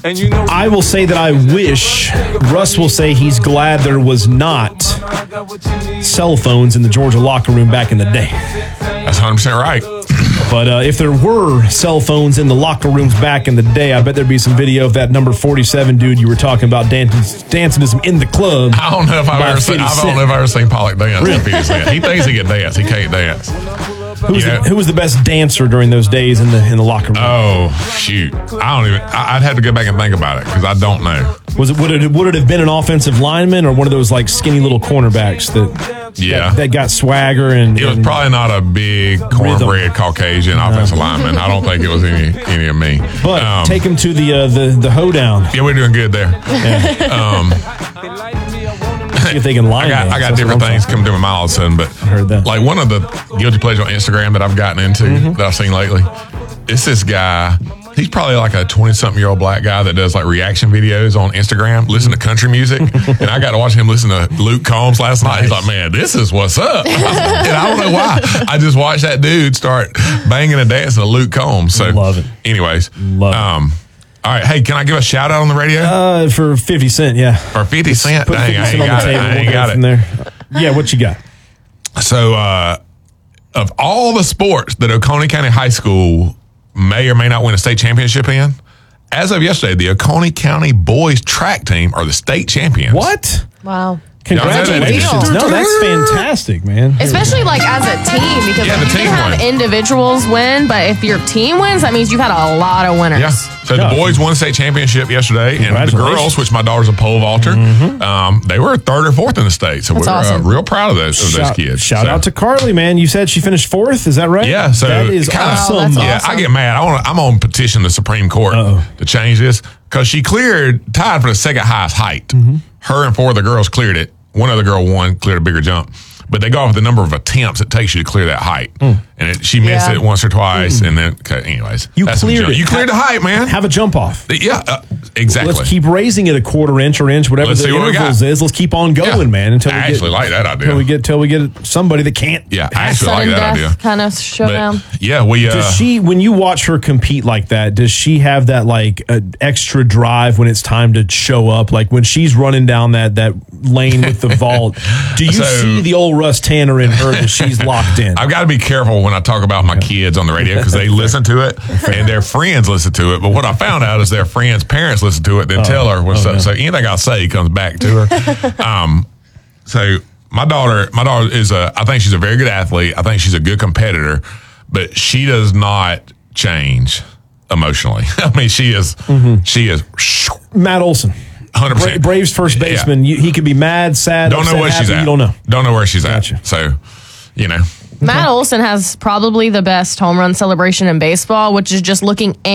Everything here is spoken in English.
And you know, I will say that I wish, Russ will say he's glad there was not cell phones in the Georgia locker room back in the day. That's 100% right. But if there were cell phones in the locker rooms back in the day, I bet there'd be some video of that number 47 dude you were talking about dancing to some In the Club. I don't know if I've ever seen Pollock dance. Really? He thinks he can dance. He can't dance. Who was the best dancer during those days in the locker room? Oh, shoot. I'd have to go back and think about it because I don't know. Would it have been an offensive lineman or one of those like skinny little cornerbacks that got swagger and it was probably not a big cornbread Caucasian offensive lineman. I don't think it was any of me. But take him to the hoedown. Yeah, we're doing good there. Yeah. See if they can line I got different things coming through my mouth all of a sudden, but I heard that. Like one of the guilty pleasures on Instagram that I've gotten into that I've seen lately, it's this guy. He's probably like a 20-something-year-old black guy that does like reaction videos on Instagram, listen to country music. And I got to watch him listen to Luke Combs last night. He's like, man, this is what's up. And I don't know why. I just watched that dude start banging and dancing to Luke Combs. So, love it. Anyways, love it. All right, hey, can I give a shout out on the radio? For 50 Cent, yeah. For 50 Cent? Put 50 Dang, Cent on the table. I ain't got it. From there. Yeah, what you got? So, of all the sports that Oconee County High School may or may not win a state championship in, as of yesterday, the Oconee County boys track team are the state champions. What? Wow. Congratulations. No, that's fantastic, man. Especially like as a team, because Yeah, like, the you team can have won. individuals win, but if your team wins, that means you've had a lot of winners. Yeah. So the boys won the state championship yesterday, and the girls, which my daughter's a pole vaulter, they were third or fourth in the state. So That's we're awesome. real proud of those kids. Shout out to Carly, man. You said she finished fourth. Is that right? Yeah. So that is kinda- awesome. Yeah, I get mad. I'm on petition the Supreme Court to change this because she tied for the second highest height. Her and four of the girls cleared it. One other girl cleared a bigger jump. But they go off the number of attempts it takes you to clear that height. And she missed it once or twice. And then, anyways. You cleared it. You cleared the height, man. Have a jump off. Yeah, exactly. Let's keep raising it a quarter inch or inch, whatever Let's the see what we intervals got. is. Let's keep on going, man. Until we actually like that idea. Till we get somebody that can't. Yeah, I actually like Sudden that death idea. kind of showdown. Yeah, we. Does she, when you watch her compete like that, does she have that like extra drive when it's time to show up? Like when she's running down that lane with the vault, do you see the old Russ Tanner in her that she's locked in? I've got to be careful when I talk about my kids on the radio because they listen to it and their friends listen to it. But what I found out is their friends' parents listen to it, then tell her what's up. So anything I say comes back to her. So my daughter is I think she's a very good athlete. I think she's a good competitor, but she does not change emotionally. I mean, she is Matt Olson. 100%. Braves first baseman. Yeah. He could be mad, sad, Don't know upset, where she's happy. at. You don't know. Don't know where she's Gotcha. at. So, Matt Olson has probably the best home run celebration in baseball, which is just looking